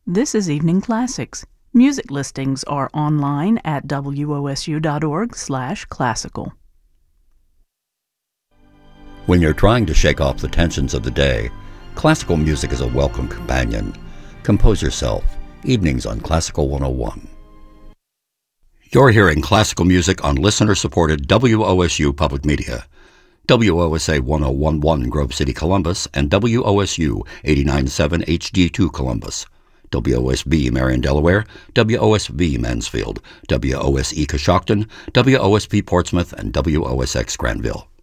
This is Evening Classics. Music listings are online at wosu.org/classical. When you're trying to shake off the tensions of the day, classical music is a welcome companion. Compose yourself. Evenings on Classical 101. You're hearing classical music on listener-supported WOSU Public Media. WOSA 1011 Grove City, Columbus, and WOSU 89.7 HD2 Columbus. WOSB Marion, Delaware, WOSV Mansfield, WOSE Coshocton, WOSP Portsmouth, and WOSX Granville.